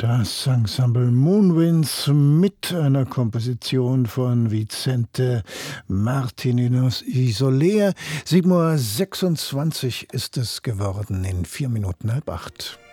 Das Ensemble Moonwinds mit einer Komposition von Vicente Martínez y Soler. 7:26 Uhr ist es geworden, in 7:04.